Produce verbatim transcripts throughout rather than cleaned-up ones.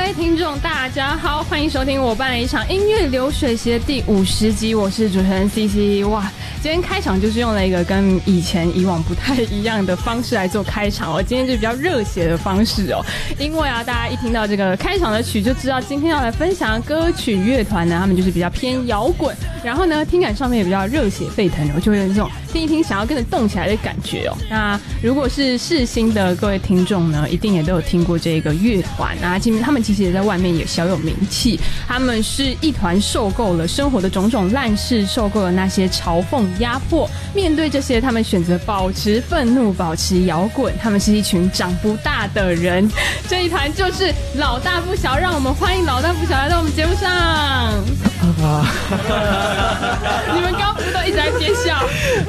位听众大家好，欢迎收听我办了一场音乐流水席的第五十集，我是主持人 C C。 哇，今天开场就是用了一个跟以前以往不太一样的方式来做开场哦，今天就比较热血的方式哦，因为啊大家一听到这个开场的曲就知道今天要来分享的歌曲乐团呢，他们就是比较偏摇滚，然后呢听感上面也比较热血沸腾，我就会有这种听一听想要跟着动起来的感觉哦。那如果是世新的各位听众呢，一定也都有听过这个乐团啊，他们其实也在外面也小有名气，他们是一团受够了生活的种种烂事，受够了那些嘲讽压迫，面对这些他们选择保持愤怒，保持摇滚，他们是一群长不大的人，这一团就是老大不小，让我们欢迎老大不小来到我们节目上。你们刚不是都一直在憋笑？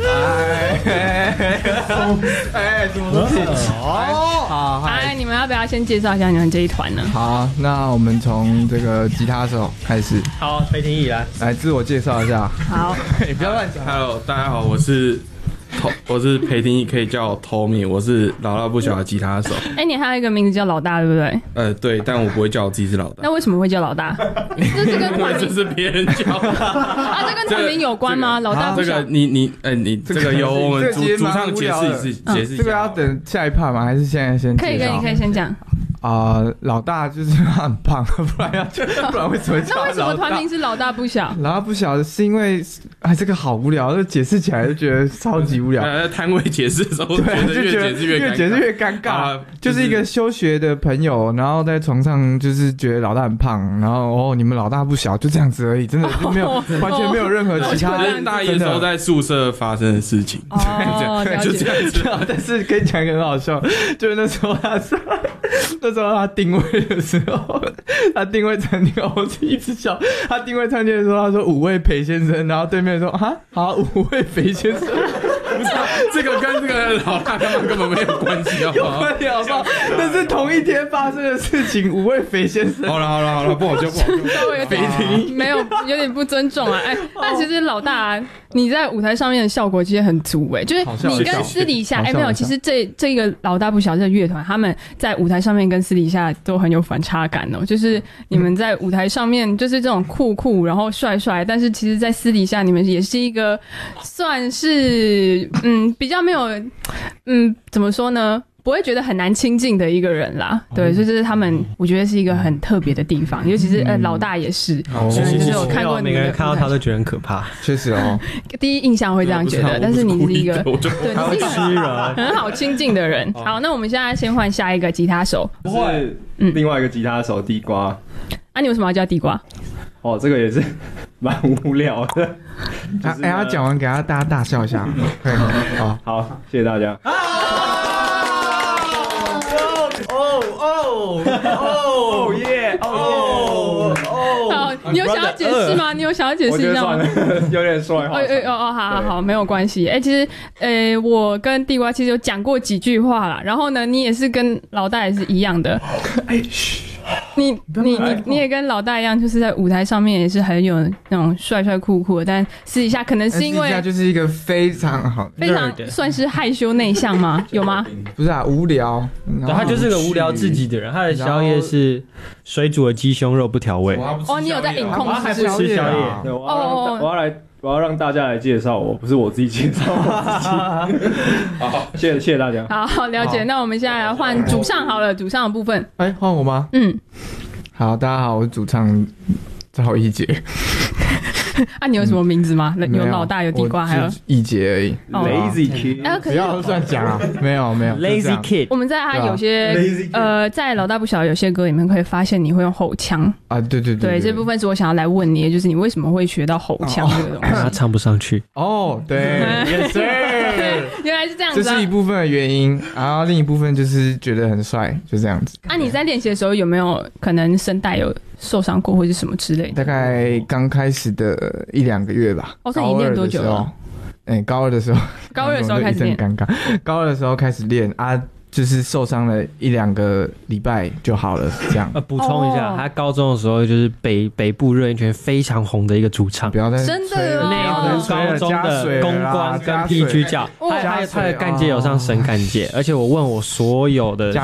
哎，怎么都是哦？好， 哎，你们要不要先介绍一下你们这一团呢？ 好，那我们从这个吉他手开始。 好，裴廷义来， 来自我介绍一下。 好， 你不要乱讲。 Hello， 大家好，我是我是裴廷义，可以叫我 Tommy， 我是老大不小的吉他手。 哎，你还有一个名字叫老大，对不对？ 呃，对，但我不会叫我自己是老大。 那为什么会叫老大？这是跟团名， 这是别人叫啊，这跟团名有关吗？老大不小。 这个你你哎，你这个由我们主主唱解释一次，解释一下。 这个要等下一趴吗？还是现在先？ 可以，可以，你可以先讲。 啊、呃，老大就是他很胖，不然要不然为什么叫老大？ 那为什么团名是老大不小？ 老大不小是因为哎，这个好无聊，就解释起来就觉得超级无聊。 呃，摊位解释的时候，觉得越解释越越解释越尴尬、啊就是。就是一个休学的朋友，然后在床上就是觉得老大很胖，然后哦，你们老大不小，就这样子而已，真的就没有、哦、完全没有任何其他。 就是大一的时候在宿舍发生的事情， 哦， 对，就这样子。 但是跟你讲一个很好笑，就是那时候他是。那时候他定位的时候，他定位餐厅，我一直笑。他定位餐厅的时候，他说五位裴先生，然后对面说啊，好五位裴先生， 不是、啊、这个跟这个老大他们根本没有关系，好不好？ 有关系好不好？那是同一天发生的事情，五位裴先生。 好了好了好了，不好就不好就。 稍微有点没有有点不尊重啊！哎、欸，但其实老大、啊、你在舞台上面的效果其实很足哎、欸，就是你跟私底下哎、欸、没有，其实这这个老大不小这个乐团，他们在舞台上面跟私底下都很有反差感哦。就是你们在舞台上面就是这种酷酷，然后帅帅，但是其实在私底下你们也是一个算是嗯比较没有嗯怎么说呢？不会觉得很难亲近的一个人啦，对，所以这是他们，我觉得是一个很特别的地方，尤其是呃老大也是，就是我看过每个人看到他都觉得很可怕， 确实哦， 第一印象会这样觉得，但是你是一个，对， 你是一个很好亲近的人。好，那我们现在先换下一个吉他手， 不会，嗯，另外一个吉他手地瓜。 啊，你为什么要叫地瓜？ 哦，这个也是蛮无聊的。 哎、就是，他讲完给他大家大笑一下，可以吗？好， 好，谢谢大家。 哦哦哦耶哦哦！ 好，你有想要解释吗？你有想要解释一下吗？ 有点帅。 哦哦哦，好好好，没有关系。哎、欸，其实，呃，我跟地瓜其实有讲过几句话啦。然后呢，你也是跟老大也是一样的。哎，嘘。你你你你也跟老大一样，就是在舞台上面也是很有那种帅帅酷酷的，但私底下可能是因为私底下就是一个非常好、 非常算是害羞内向吗？有吗？ 不是啊，无聊。 对，他就是个无聊自己的人。他的宵夜是水煮的鸡胸肉不调味。 哦，你有在饮控是不是？ 吃宵夜。 对，我要我要来。我要让大家来介绍我，不是我自己介绍我自己。好，谢谢谢谢大家。 好，了解。那我们现在来换主唱好了，主唱的部分。 哎、欸，换我吗？嗯。好，大家好，我是主唱赵一杰。 啊，你有什么名字吗？有老大，有地瓜，还有一杰而已。 Lazy Kid， 哎， 不要乱讲啊！没有没有 ，Lazy Kid。 我们在他有些呃，在老大不小有些歌里面可以发现你会用吼腔啊，对对对， 对，这部分是我想要来问你的，就是你为什么会学到吼腔这个东西？ 他唱不上去。 哦，对，也是， 原来是这样子。 这是一部分的原因，然后另一部分就是觉得很帅，就这样子。 啊，你在练习的时候有没有可能声带有受伤过或是什么之类的？ 大概刚开始的一两个月吧。 哦，那你练多久了？ 哎、欸，高二的时候， 高二的时候开始练， 尴尬。高二的时候开始练啊，就是受伤了一两个礼拜就好了，这样。 呃，补充一下，哦、他高中的时候就是北北部热音圈非常红的一个主唱， 不要再真的内湖高中的公关跟 P G 教，他他他的干届有上省干届，而且我问我所有的。